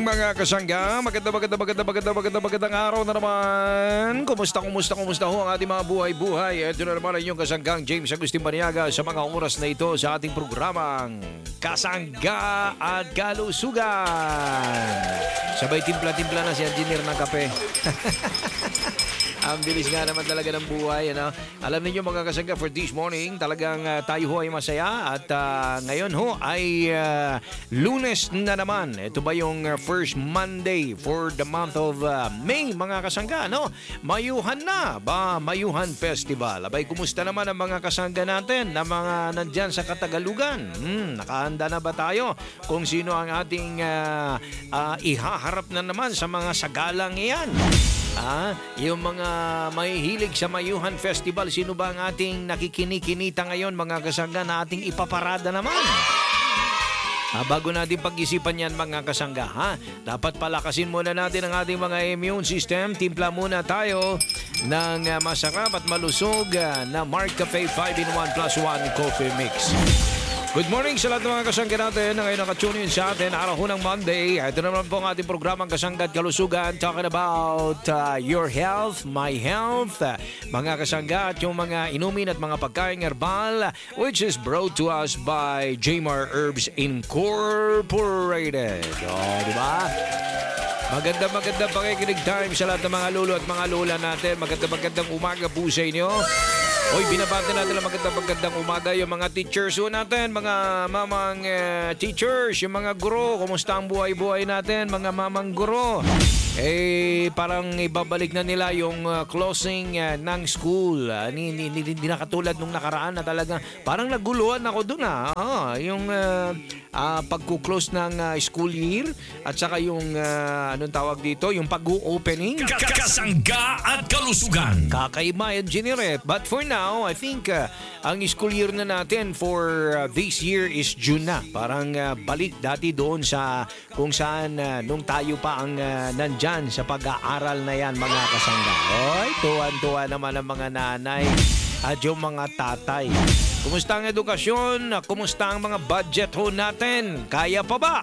mga kasangga. Magandang araw na naman. Kumusta ho ang ating mga buhay-buhay? Ito na naman ang inyong kasanggang James Agustin Baniaga sa mga oras na ito sa ating programang Kasangga at Kalusugan. Sabay timpla-timpla na si engineer ng kape. Ang bilis nga naman talaga ng buhay. Ano? Alam niyo mga kasangga, for this morning, talagang tayo ho ay masaya. At ngayon ho ay Lunes na naman. Ito ba yung first Monday for the month of May, mga kasangga? No? Mayuhan na ba? Mayuhan Festival. Abay, kumusta naman ang mga kasangga natin na mga nandyan sa Katagalugan? Nakahanda na ba tayo kung sino ang ating ihaharap na naman sa mga sagalang iyan? Yung mga mahihilig sa Mayuhan Festival, sino ba ang ating nakikinikinita ngayon, mga kasangga, na ating ipaparada naman? Bago natin pag-isipan yan, mga kasangga, dapat palakasin muna natin ang ating mga immune system. Timpla muna tayo ng masarap at malusog na Mark Cafe 5-in-1 plus 1 coffee mix. Good morning sa lahat ng mga kasangga natin na ngayon nakatune in sa atin araw ng Monday. Ito naman po ang ating programang Kasangga at Kalusugan, talking about your health, my health, mga kasangga, at yung mga inumin at mga pagkain herbal, which is brought to us by Jmar Herbs Incorporated. Di ba? Magandang pakikinig time sa lahat ng mga lolo at mga lola natin. Magandang umaga po sa inyo. Hoy, binabati natin ang magandang umaga yung mga teachers natin, mga mamang teachers, yung mga guro. Kumusta ang buhay-buhay natin, mga mamang guro? Parang ibabalik na nila yung closing ng school. Hindi na katulad nung nakaraan na talaga. Parang naguluhan ako dun yung pagkuklose ng school year at saka yung anong tawag dito, yung pag-opening. Kasangga at Kalusugan. Kakaiba, engineer. But for now, I think ang school year na natin for this year is June na. Parang balik dati doon sa kung saan nung tayo pa ang nandyan sa pag-aaral na yan, mga kasangga. Oy, tuwan-tuwa naman ang mga nanay at yung mga tatay. Kumusta ang edukasyon? Kumusta ang mga budget ho natin? Kaya pa ba?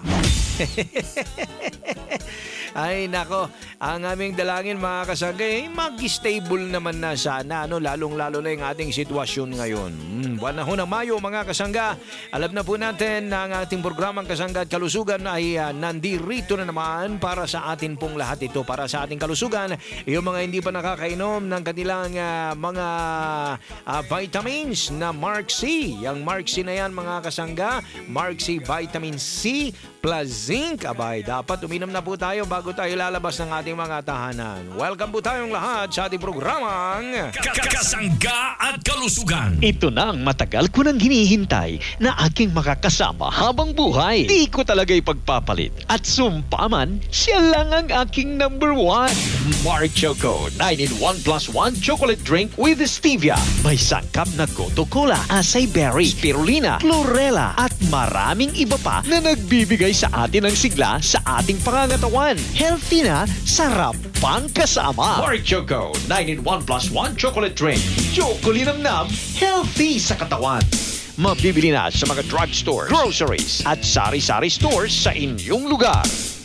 Ay nako, ang aming dalangin, mga kasangga, mag-stable naman na sana, lalong-lalo na yung ating sitwasyon ngayon. Buwan na ho ng Mayo, mga kasangga. Alam na po natin na ang ating programang Kasangga at Kalusugan ay nandirito na naman para sa atin pong lahat ito, para sa ating kalusugan. Yung mga hindi pa nakakainom ng kanilang mga vitamins na Mark C. Yung Mark C na yan, mga kasangga, Mark C Vitamin C plus Zinc. Abay, dapat uminom na po tayo bago tayo lalabas ng ating mga tahanan. Welcome po tayong lahat sa ating programang Kasangga at Kalusugan. Ito na ang matagal ko nang hinihintay na aking makakasama habang buhay. Di ko talaga ipagpapalit. At sumpaman, siya lang ang aking number one. Mark Choco 9-in-1 plus 1 chocolate drink with stevia. May sangkap na Coca-Cola, acai berry, spirulina, chlorella at maraming iba pa na nagbibigay sa atin ng sigla sa ating pangangatawan. Healthy na, sarap pang kasama. Mark Choco 9-in-1 plus 1 chocolate drink. Chocolinamnam, healthy sa katawan. Mabibili na sa mga drugstore, groceries at sari-sari stores sa inyong lugar.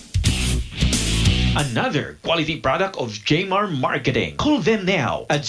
Another quality product of Jmar Marketing. Call them now at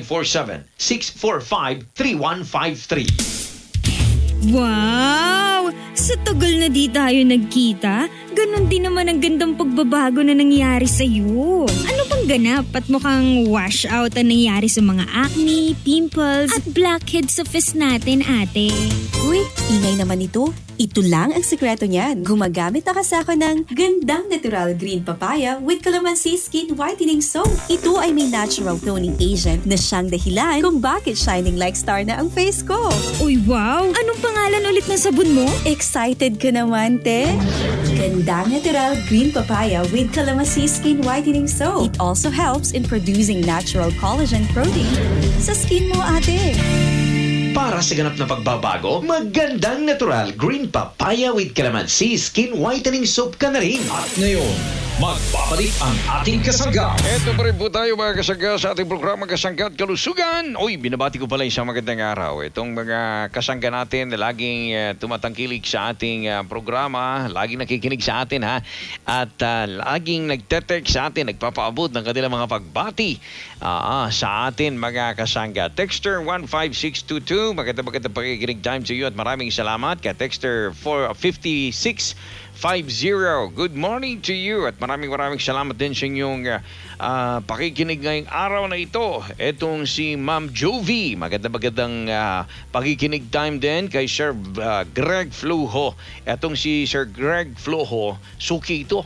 0947-645-3153. Wow! Sa tagal na di tayo nagkita, ganun din naman ang gandang pagbabago na nangyari sa'yo. Ano bang ganap at mukhang washout ang nangyari sa mga acne, pimples, at blackheads sa face natin, ate? Uy, ingay naman ito. Ito lang ang sikreto niyan. Gumagamit na kasi ako ng gandang natural green papaya with calamansi skin whitening soap. Ito ay may natural toning agent na siyang dahilan kung bakit shining like star na ang face ko. Uy, wow! Anong pangalan ulit ng sabon mo? Excited ka naman, te? Gandang natural green papaya with calamansi skin whitening soap. It also helps in producing natural collagen protein sa skin mo, ate. Para sa ganap na pagbabago, magandang natural green papaya with calamansi skin whitening soap ka na rin. At ngayon, Magbabalik ang ating kasangga. Ito pa rin po tayo mga kasangga sa ating programa Kasangga at Kalusugan. Uy, binabati ko pala isang magandang araw. Itong mga kasangga natin na laging tumatangkilik sa ating programa, laging nakikinig sa atin ha, at laging nagte-text sa atin, nagpapaabot ng kanilang mga pagbati sa atin mga kasangga. Texter 15622, maganda pakikinig time sa iyo at maraming salamat. Kay Texter 45650, good morning to you at maraming salamat din sa inyong pakikinig ngayong araw na ito. Itong si Ma'am Jovi, magandang pakikinig time din kay Sir Greg Flujo. Itong si Sir Greg Flujo, suki ito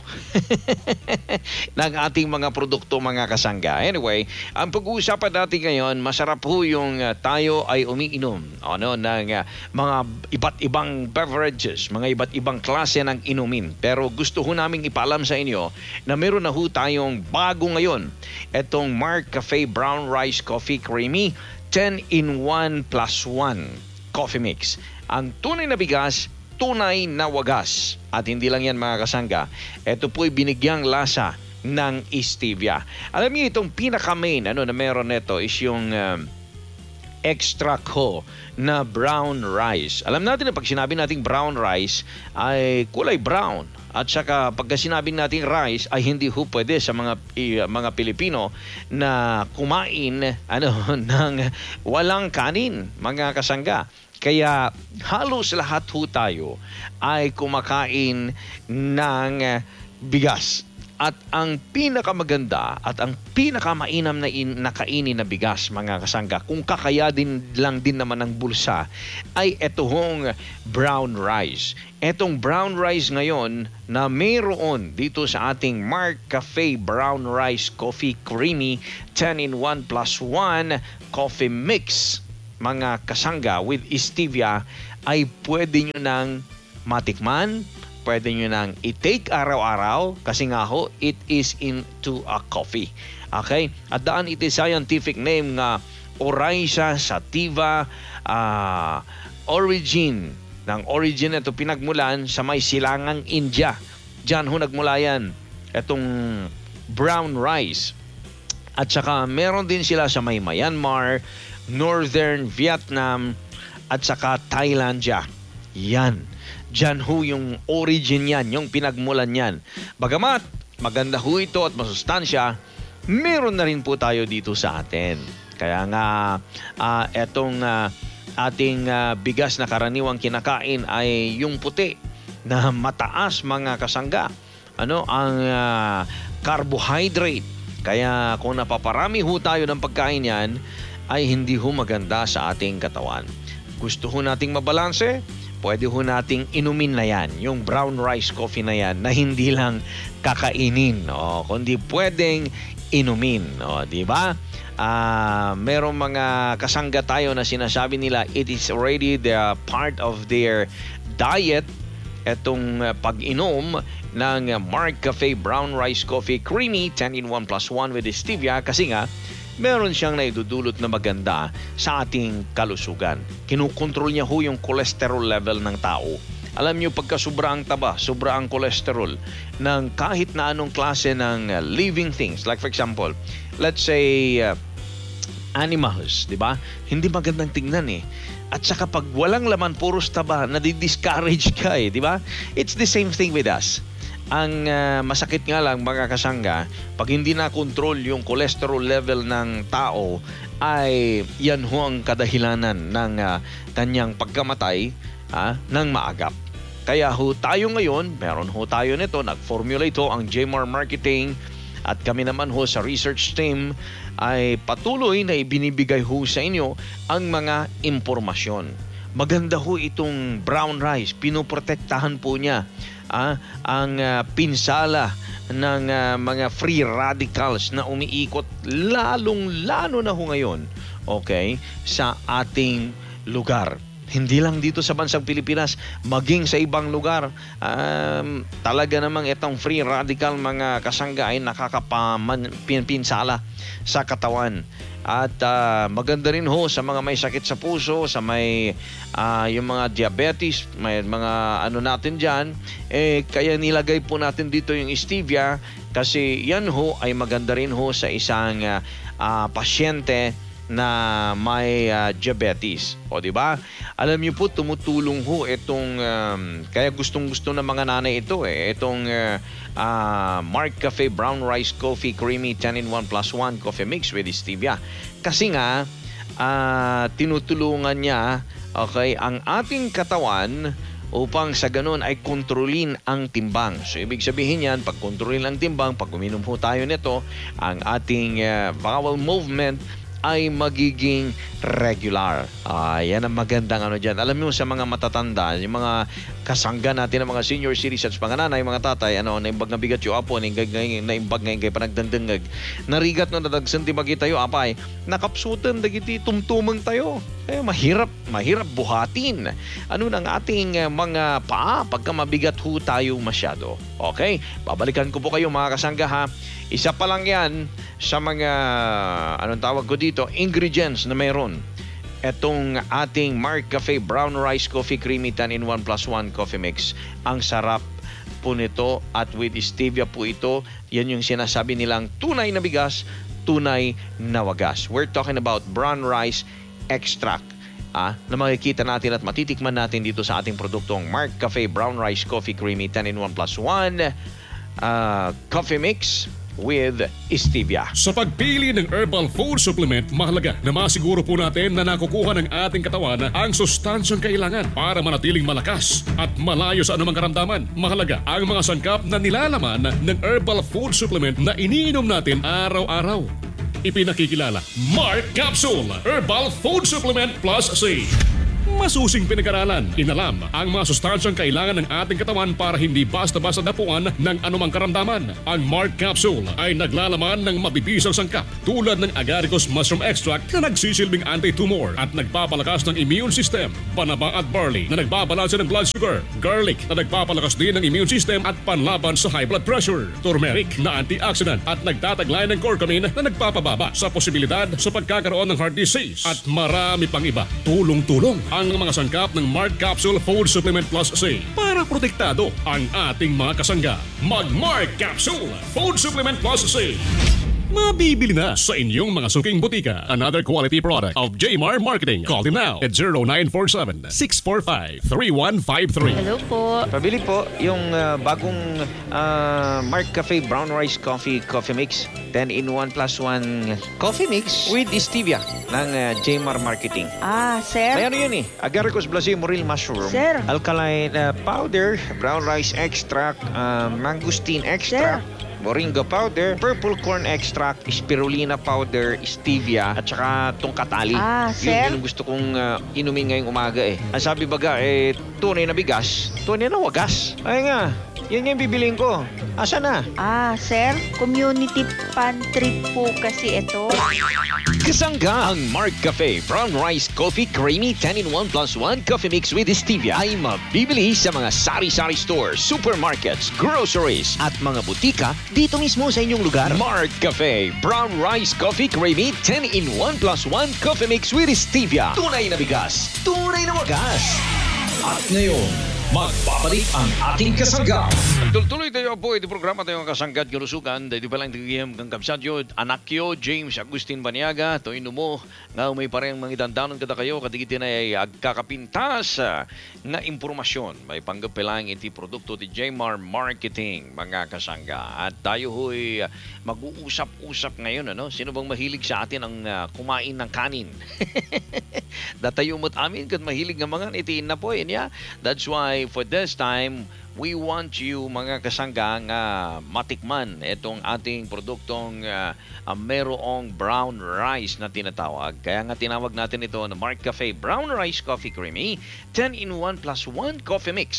ng ating mga produkto mga kasangga. Anyway, ang pag-uusapan natin ngayon, masarap po yung tayo ay umiinom ng mga iba't ibang beverages, mga iba't ibang klase ng inumin. Pero gusto ho naming ipaalam sa inyo na meron na ho tayong bago ngayon. Itong Mark Cafe Brown Rice Coffee Creamy 10-in-1 plus 1 coffee mix. Ang tunay na bigas, tunay na wagas. At hindi lang yan mga kasangga, ito po'y binigyang lasa ng stevia. Alam niyo itong pinaka-main na meron nito is yung extra ko na brown rice. Alam natin na pag sinabi nating brown rice ay kulay brown. At saka pagka sinabi nating rice ay hindi ho pwede sa mga Pilipino na kumain ng walang kanin, mga kasangga. Kaya halos lahat ho tayo ay kumakain ng bigas. At ang pinakamaganda at ang pinakamainam na kainin na bigas mga kasangga, kung kakaya lang din naman ng bulsa, ay etong brown rice. Etong brown rice ngayon na mayroon dito sa ating Mark Cafe Brown Rice Coffee Creamy 10-in-1 plus 1 coffee mix mga kasangga with stevia ay pwede nyo nang matikman, pwede nyo nang i-take araw-araw kasi nga ho, it is into a coffee. Okay? At daan iti scientific name nga Oryza sativa origin. Ng origin ito pinagmulan sa may silangang India. Diyan ho nagmula yan. Itong brown rice. At saka meron din sila sa may Myanmar, Northern Vietnam, at saka Thailandia. Yan. Diyan ho yung origin yan, yung pinagmulan yan. Bagamat maganda ho ito at masustansya, meron na rin po tayo dito sa atin. Kaya nga etong ating bigas na karaniwang kinakain ay yung puti na mataas mga kasangga. Ang carbohydrate. Kaya kung napaparami ho tayo ng pagkain yan, ay hindi ho maganda sa ating katawan. Gusto ho nating mabalanse? Pwede ho nating inumin na yan, yung brown rice coffee na yan, na hindi lang kakainin, kundi pwedeng inumin, di ba? Merong mga kasangga tayo na sinasabi nila it is already the part of their diet, etong pag-inom ng Mark Cafe Brown Rice Coffee Creamy 10-in-1 plus 1 with stevia kasi nga meron siyang naidudulot na maganda sa ating kalusugan. Kinukontrol niya ho yung cholesterol level ng tao. Alam niyo, pagka sobra ang taba, sobra ang cholesterol ng kahit na anong klase ng living things. Like for example, let's say animals, di ba? Hindi magandang tingnan eh. At saka pag walang laman, puros taba, nadi-discourage ka eh, di ba? It's the same thing with us. Ang masakit nga lang mga kasangga, pag hindi na control yung cholesterol level ng tao, ay yan ho ang kadahilanan ng kanyang pagkamatay ng maagap. Kaya ho tayo ngayon, meron ho tayo nito, nag-formulate ho ang JMR Marketing at kami naman ho sa research team ay patuloy na ibinibigay ho sa inyo ang mga impormasyon. Maganda ho itong brown rice, pinoprotektahan po niya ang pinsala ng mga free radicals na umiikot lalong-lalo na ho ngayon, okay, sa ating lugar. hindi lang dito sa bansang Pilipinas, maging sa ibang lugar. Talaga namang itong free radical mga kasangga ay nakakapinsala sa katawan. At maganda rin ho sa mga may sakit sa puso, sa may yung mga diabetes, may mga ano natin dyan, kaya nilagay po natin dito yung stevia kasi yan ho ay maganda rin ho sa isang pasyente na may diabetes. O di ba? Alam niyo po, tumutulong ho itong kaya gustong-gusto ng mga nanay ito itong Mark Cafe Brown Rice Coffee Creamy 10-in-1 plus 1 coffee mix with stevia. Kasi nga tinutulungan niya ang ating katawan upang sa ganun ay kontrolin ang timbang. So ibig sabihin yan, pag kontrolin ang timbang, pag uminom po tayo nito, ang ating bowel movement ay magiging regular. Yan ang magandang ano dyan. Alam mo sa mga matatanda, yung mga kasangga natin ng mga senior citizens, mga nanay, mga tatay, naimbag na bigat yung apo, naimbag ngayon kay panagdandangag, narigat na nadagsan timagi tayo, apay, nakapsutan, dagiti tumtumang tayo. Mahirap buhatin. Ano ng ating mga paa pagka mabigat ho tayo masyado. Okay? Babalikan ko po kayo mga kasangga ha. Isa pa lang yan sa mga, anong tawag ko dito, ingredients na meron. Etong ating Mark Cafe Brown Rice Coffee Creamy 10-in-1 plus 1 coffee mix. Ang sarap po nito at with stevia po ito. Yan yung sinasabi nilang tunay na bigas, tunay na wagas. We're talking about brown rice extract na makikita natin at matitikman natin dito sa ating produktong Mark Cafe Brown Rice Coffee Creamy 10-in-1 plus 1 coffee mix with stevia. Sa pagpili ng herbal food supplement, mahalaga na masiguro po natin na nakukuha ng ating katawan ang sustansyang kailangan para manatiling malakas at malayo sa anumang karamdaman. Mahalaga ang mga sangkap na nilalaman ng herbal food supplement na iniinom natin araw-araw. Ipinakikilala, Mark Capsule Herbal Food Supplement Plus C. Masusing pinag-aralan, inalam ang mga sustansyang kailangan ng ating katawan para hindi basta-basta dapuan ng anumang karamdaman. Ang Mark Capsule ay naglalaman ng mabibisang sangkap tulad ng agaricus mushroom extract na nagsisilbing anti-tumor at nagpapalakas ng immune system, panaba at barley na nagbabalanse ng blood sugar, garlic na nagpapalakas din ng immune system at panlaban sa high blood pressure, turmeric na antioxidant at nagtataglay ng curcumin na nagpapababa sa posibilidad sa pagkakaroon ng heart disease at marami pang iba. Tulong-tulong ang mga sangkap ng Mark Capsule Food Supplement Plus C para protektado ang ating mga kasangga. Mag-Mark Capsule Food Supplement Plus C. Mabibili na sa inyong mga suking butika. Another quality product of Jmar Marketing. Call him now at 0947-645-3153. Hello po. Pabili po yung bagong Mark Cafe Brown Rice Coffee Mix 10-in-1 plus 1 coffee mix with stevia ng Jmar Marketing. Sir? May ano yun agaricus blasi morel mushroom, Sir. alkaline powder, brown rice extract, mangosteen extract, moringa powder, purple corn extract, spirulina powder, stevia, at saka tong katali. Sir? Yun yung gusto kong inumin ngayong umaga Ang sabi baga, tunay na bigas, tunay na wagas. Ay nga, yan yung bibiling ko. Asa na? Sir, community pantry po kasi ito. Kasangga ang Mark Cafe Brown Rice Coffee Creamy 10-in-1 plus 1 coffee mix with stevia ay mabibili sa mga sari-sari stores, supermarkets, groceries at mga butika dito mismo sa inyong lugar. Mark Cafe Brown Rice Coffee Creamy 10-in-1 plus 1 coffee mix with stevia. Tunay na bigas, tunay na wagas. At ngayon, magpapalit ang ating kasangga. Tuloy tayo po iti programa tayo ang kasanggat kalusugan. Dahil pala ang tigiyam kang kapsadyo, anakyo, James Agustin Baniaga, to inumo, nga umay parang mga idandanon kada kayo, katigiti na ay agkakapintas nga impormasyon. May panggapilang iti produkto ti Jmar Marketing, mga kasangga. At tayo ho'y mag-uusap-usap ngayon, Sino bang mahilig sa atin ang kumain ng kanin? Datayo mo't amin, kat mahilig nga mga itiin na po, yeah? That's why for this time, we want you mga kasangga nga matikman itong ating produktong merong brown rice na tinatawag. Kaya nga tinawag natin ito na Mark Cafe Brown Rice Coffee Creamy 10-in-1 plus 1 coffee mix.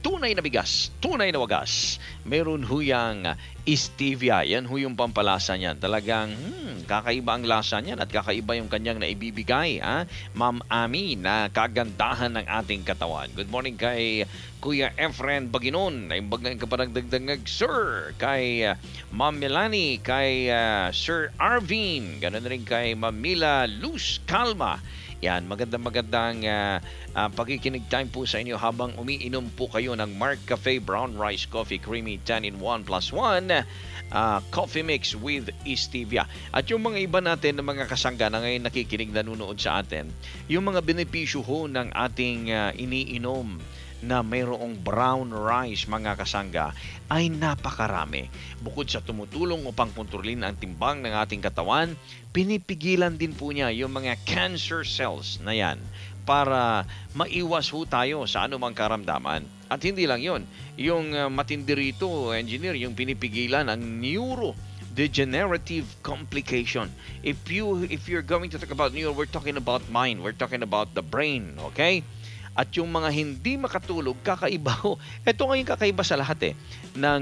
tunay na bigas, tunay na wagas. Meron huyang stevia. Yan huyong pampalasa niyan. Talagang kakaiba ang lasa niyan at kakaiba yung kanyang naibibigay. Ma'am Ami, na kagandahan ng ating katawan. Good morning kay Kuya Efren Baginon. Naimbag na yung kapanagdagdangag, Sir. Kay Ma'am Melanie. Kay Sir Arvin. Ganun rin kay Ma'am Mila Luz Calma. Yan, magandang pakikinig time po sa inyo habang umiinom po kayo ng Mark Cafe Brown Rice Coffee Creamy 10-in-1 plus 1 coffee mix with stevia. At yung mga iba natin na mga kasangga na ngayon nakikinig, nanonood sa atin, yung mga benepisyo ho ng ating iniinom na mayroong brown rice, mga kasangga, ay napakarami. Bukod sa tumutulong upang kontrolin ang timbang ng ating katawan, pinipigilan din po niya yung mga cancer cells na yan para maiwas ho tayo sa anumang karamdaman. At hindi lang yon, yung matindi rito, engineer, yung pinipigilan ang neurodegenerative complication. If you're going to talk about neuro, we're talking about mind, we're talking about the brain, okay? At yung mga hindi makatulog, kakaiba ho. Ito ngayon kakaiba sa lahat ng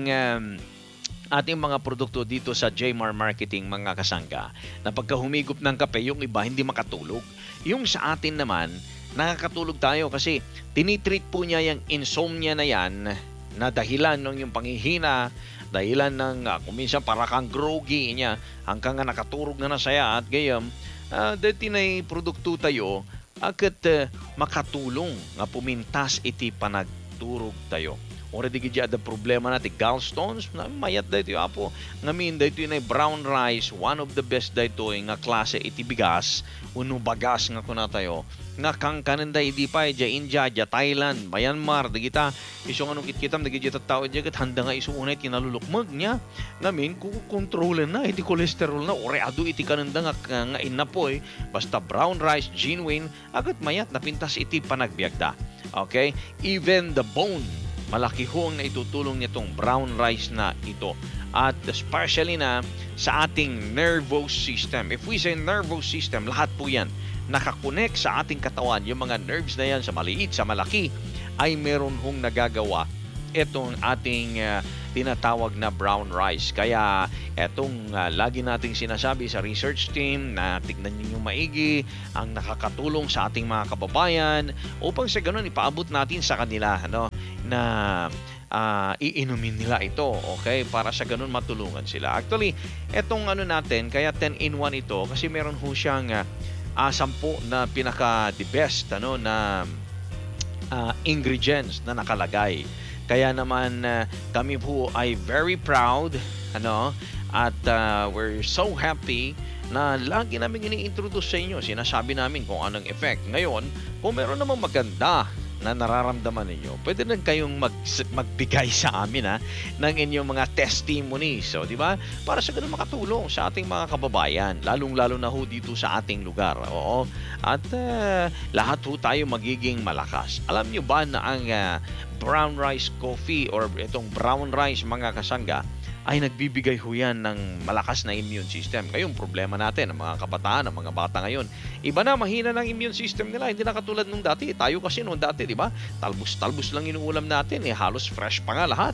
ating mga produkto dito sa Jmar Marketing, mga kasangga, na pagka humigop ng kape, yung iba hindi makatulog. Yung sa atin naman, nakakatulog tayo kasi tinitreat po niya yung insomnia na yan na dahilan ng yung panghihina, dahilan ng kuminsan para kang groggy niya hanggang nga nakaturog na saya at gayam, dahil tinay produkto tayo agad makatulong nga pumintas iti panagturog tayo. Already gidya ada problema natin gallstones na mayat dito apo ngamin dito na brown rice, one of the best dito nga klase iti bigas uno bagas nga kuna tayo nga kang kananda idi pa ja India, ja Thailand, Myanmar digita iso nga nung kitkitam digita tao jagat handa nga iso unay tinalulukmag niya ngamin kukontrolen na iti cholesterol na oreado iti kananda nga inapoy basta brown rice genuine agat mayat napintas iti panagbiagda. Okay, even the bone malaki ho ang naitutulong nitong brown rice na ito. At especially na sa ating nervous system. If we say nervous system, lahat po yan nakakonect sa ating katawan. Yung mga nerves na yan sa maliit, sa malaki, ay meron hong nagagawa itong ating tinatawag na brown rice. Kaya etong lagi nating sinasabi sa research team na tignan niyo maigi ang nakakatulong sa ating mga kababayan upang sa ganun ipaabot natin sa kanila na iinumin nila ito, okay? Para sa ganun matulungan sila. Actually, etong natin, kaya 10-in-1 ito kasi meron ho siyang 10 na pinaka-the best na ingredients na nakalagay. Kaya naman kami po ay very proud at we're so happy na lagi namin ini-introduce sa inyo. Sinasabi namin kung anong effect. Ngayon, kung meron namang maganda na nararamdaman ninyo, pwede na kayong magbigay sa amin ng inyong mga testimonies. So, di ba? Para sa ganun makatulong sa ating mga kababayan, lalong-lalo na ho dito sa ating lugar. Oo. At lahat ho tayo magiging malakas. Alam nyo ba na ang brown rice coffee or itong brown rice, mga kasangga, ay nagbibigay ho yan ng malakas na immune system. Ngayong problema natin, ang mga kabataan, ang mga bata ngayon, iba na, mahina ng immune system nila. Hindi na katulad nung dati. Tayo kasi nung dati, di ba? Talbos lang inuulam natin. Halos fresh pa nga lahat.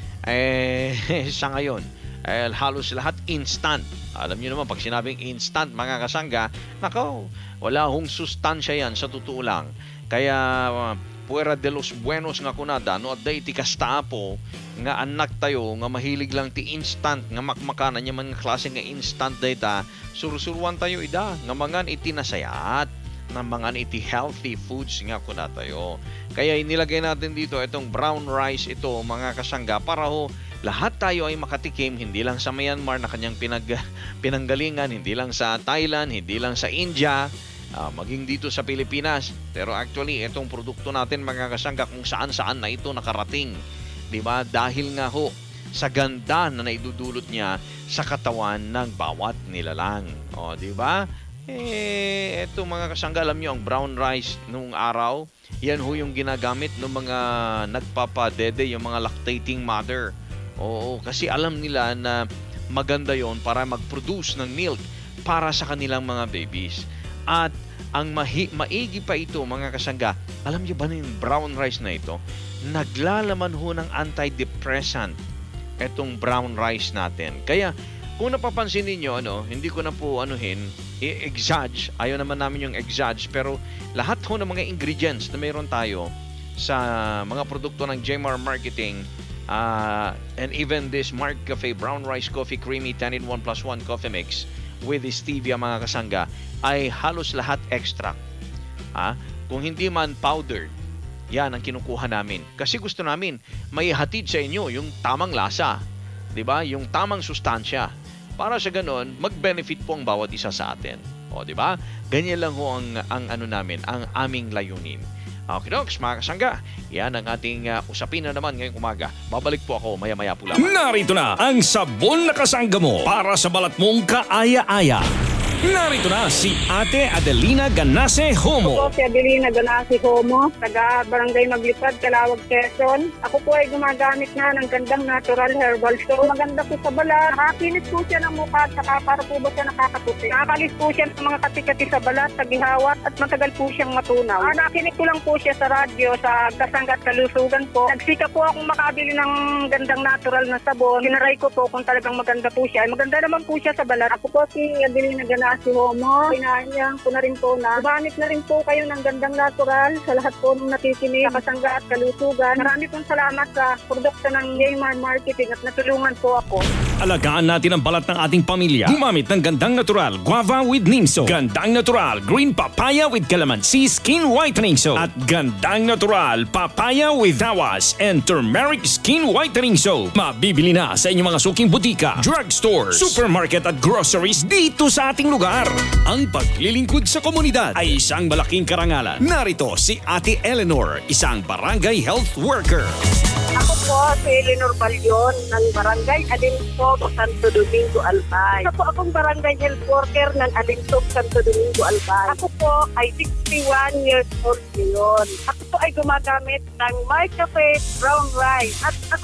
Sa ngayon, halos lahat instant. Alam niyo naman, pag sinabing instant, mga kasangga, nakaw, wala hong sustansya yan sa totoo lang. Kaya, puwera de los buenos nga kunada, no at iti kasta po nga anak tayo nga mahilig lang ti instant nga makmakanan niya mga klase nga instant data surusuruan tayo ida nga mangan iti nasayat na mangan iti healthy foods nga kuna tayo. Kaya inilagay natin dito itong brown rice ito, mga kasangga, para ho lahat tayo ay makatikim, hindi lang sa Myanmar na kanyang pinanggalingan, hindi lang sa Thailand, hindi lang sa India, maging dito sa Pilipinas. Pero actually, itong produkto natin, mga kasangga, kung saan-saan na ito nakarating. Diba? Dahil nga ho, sa ganda na naidudulot niya sa katawan ng bawat nilalang. O, diba? Ito, mga kasangga, alam nyo, ang brown rice nung araw, yan ho yung ginagamit ng mga nagpapadede, yung mga lactating mother. Oo, kasi alam nila na maganda yon para mag-produce ng milk para sa kanilang mga babies. At ang maigi pa ito, mga kasangga, alam niyo ba na yung brown rice na ito, naglalaman ho ng antidepressant etong brown rice natin. Kaya kung napapansin ninyo, hindi ko na po i-exage. Ayaw naman namin yung exage, pero lahat ho ng mga ingredients na mayroon tayo sa mga produkto ng Jmar Marketing, and even this Mark Cafe Brown Rice Coffee Creamy 10-in-1+1 Coffee Mix with stevia, mga kasangga, ay halos lahat extract. Kung hindi man powdered, yan ang kinukuha namin. Kasi gusto namin may hatid sa inyo yung tamang lasa, 'di ba? Yung tamang sustansya. Para sa ganon, mag-benefit po ang bawat isa sa atin. O, 'di ba? Ganyan lang ho ang namin, ang aming layunin. Okay, dogs, mga kasangga, yan ang ating usapin na naman ngayong umaga. Babalik po ako maya-maya po lamang. Narito na ang sabon na kasangga mo para sa balat mong kaaya-aya. Narito na si Ate Adelina Ganase Homo. Ako po si Adelina Ganase Homo, taga Barangay Maglipad, Calawag, Quezon. Ako po ay gumagamit na ng gandang natural herbal soap. Maganda po sa balat, nakakinis po siya ng mukha at saka para po ba siya nakakaputi. Nakakalis po siya ng mga kati-kati sa balat, sa gihawat at matagal po siyang matunaw. Nakinig ko lang po siya sa radyo, sa Kasangga at Kalusugan po. Nagsika po akong makabili ng gandang natural na sabon. Tinaray ko po kung talagang maganda po siya. Maganda naman po siya sa balat. Ako po si Adelina Ganase Homo. Pinahanyang ko na rin po na gamit na rin po kayo ng gandang natural sa lahat po ng nakikinig sa Kasangga at Kalusugan. Marami pong salamat sa produkto ng Jmar Marketing at natulungan po ako. Alagaan natin ang balat ng ating pamilya. Gumamit ng gandang natural guava with neem soap, gandang natural green papaya with calamansi skin whitening soap, at gandang natural papaya with awas and turmeric skin whitening soap. Mabibili na sa inyong mga suking butika, drugstores, supermarket at groceries dito sa ating lugar. Ang paglilingkod sa komunidad ay isang malaking karangalan. Narito si Ate Eleanor, isang barangay health worker. Ako po si Eleanor Balyon ng Barangay Alinsog, Santo Domingo, Albay. Ako po akong barangay health worker ng Alinsog, Santo Domingo, Albay. Ako po ay 61 years old ngayon. Ako po ay gumagamit ng My Cafe Brown Rice. At